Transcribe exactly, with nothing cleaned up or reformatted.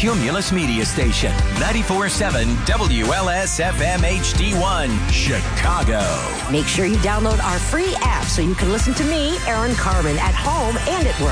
Cumulus Media Station, ninety-four point seven W L S F M H D one, Chicago. Make sure you download our free app so you can listen to me, Aaron Carmen, at home and at work.